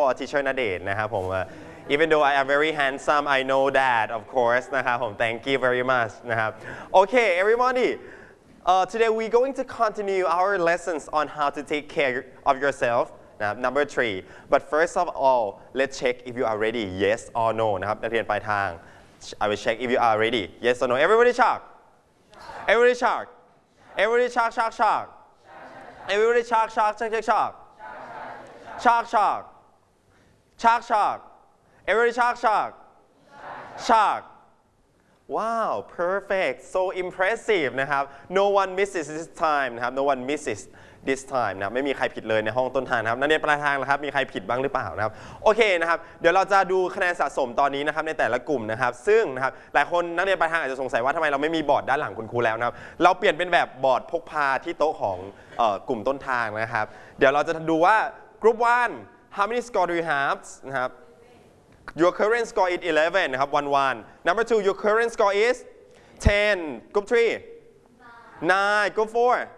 call teacher ณเดชน์นะครับผม even though I am very handsome I know that of course นะครับผม thank you very much นะครับ okay everybody today we're going to continue our lessons on how to take care of yourself number 3 but first of all let's check if you are ready yes or no นะครับนักเรียนปลายทาง I will check if you are ready yes or no everybody shark everybody shark everybody shark shark shark everybody shark shark shark shark shark shark shark shark shark everybody shark shark shark wow perfect so impressive นะครับ no one misses this time นะครับ no one misses this time นะไม่มีใครผิดเลยในห้องต้นทางนะครับนักเรียนปลายทางนะครับมีใครผิดบ้างหรือเปล่านะครับโอเคนะครับเดี๋ยวเราจะดูคะแนนสะสมตอนนี้นะครับในแต่ละกลุ่มนะครับซึ่งนะครับหลายคนนักเรียนปลายทางอาจจะสงสัยว่าทำไมเราไม่มีบอร์ดด้านหลังคุณครูแล้วนะครับเราเปลี่ยนเป็นแบบบอร์ดพกพาที่โต๊ะของกลุ่มต้นทางนะครับเดี๋ยวเราจะดูว่า group 1 how many score do you have นะครับ your current score is 11นะครับ1 number 2 your current score is 10 group 3 9 group 4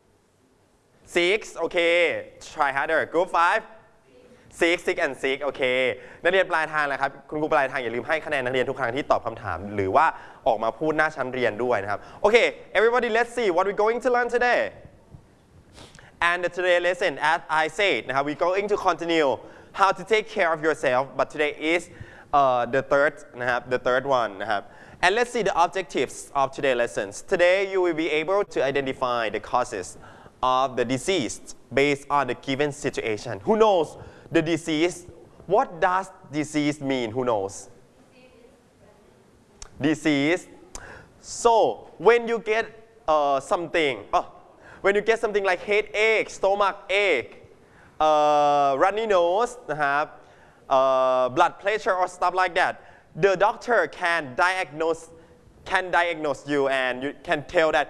6 okay try harder group 5 6 and 6 โอเคนักเรียนปลายทางนะครับคุณครูปลายทางอย่าลืมให้คะแนนนักเรียนทุกครั้งที่ตอบคำถามหรือว่าออกมาพูดหน้าชั้นเรียนด้วยนะครับโอเค everybody let's see what we're going to learn today and today's lesson as I said นะครับ we're going to continue how to take care of yourself but today is the third นะครับ the third one นะครับ and let's see the objectives of today's lessons today you will be able to identify the causes of the disease based on the given situation. Who knows the disease? What does disease mean? Who knows? Disease. So when you get when you get something like headache, stomach ache, runny nose, blood pressure or stuff like that, the doctor can diagnose you and you can tell that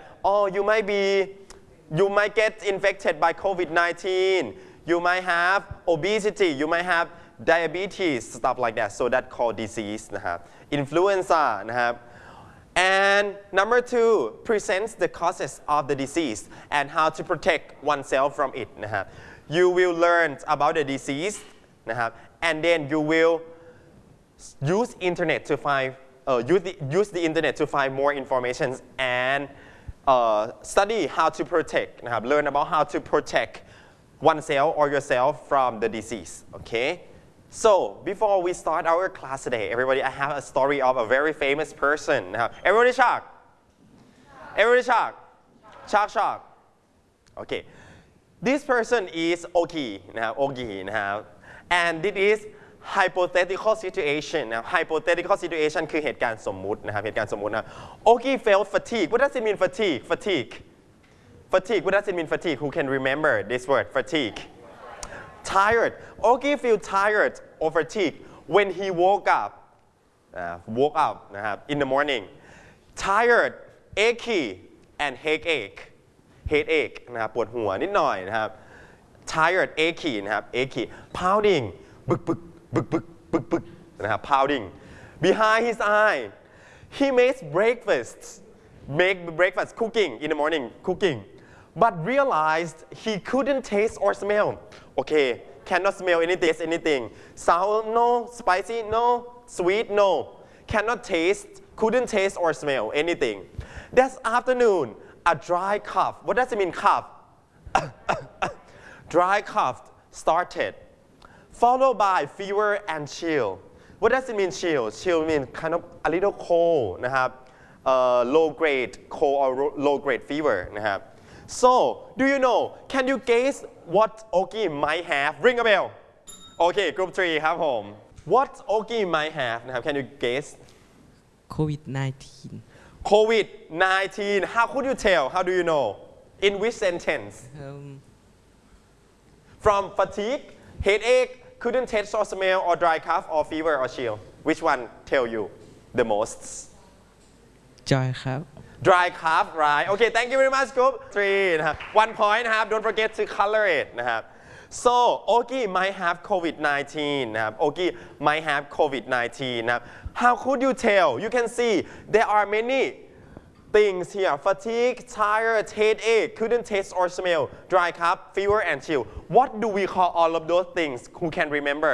you might get infected by COVID-19. You might have obesity. You might have diabetes, stuff like that. So that's called disease นะครับ influenza นะครับ and number 2 presents the causes of the disease and how to protect oneself from it นะครับ you will learn about the disease นะครับ and then you will use internet to find use the internet to find more information and study how to protect นะครับ learn about how to protect oneself or yourself from the disease okay so before we start our class today everybody I have a story of a very famous person นะครับ everybody shark everybody shark shark shark okay this person is Ogi นะครับ Ogi นะครับ and this is hypothetical situation นะ hypothetical situation คือเหตุการณ์สมมุตินะครับเหตุการณ์สมมุตินะ Ogi felt fatigue what does it mean fatigue what does it mean fatigue who can remember this word fatigue tired Ogi feel tired or fatigue when he woke up นะครับ in the morning tired achy and headache นะครับปวดหัวนิดหน่อยนะครับ tired achy นะครับ achy pounding บึกนะครับ pounding behind his eye he makes breakfast cooking in the morning cooking but realized he couldn't taste or smell okay cannot smell anything sour no spicy no sweet no cannot taste couldn't taste or smell anything that afternoon a dry cough what does it mean cough dry cough started followed by fever and chill. What does it mean chill? Chill means kind of a little cold นะครับ low grade cold or low grade fever นะครับ So do you know? Can you guess what Ogi might have? Ring a bell. Okay, group 3 ครับผม What Ogi might have นะครับ Can you guess? COVID-19. COVID-19. How could you tell? How do you know? In which sentence? From fatigue, headache, couldn't taste or smell or dry cough or fever or chill which one tell you the most Joy ครับ dry cough right okay thank you very much group 3นะครับ 1 point นะครับ don't forget to color it นะครับ so Ogi might have COVID-19 นะครับ Ogi might have COVID-19 นะครับ how could you tell you can see there are many things here fatigue tired headache couldn't taste or smell dry cough fever and chill what do we call all of those things who can remember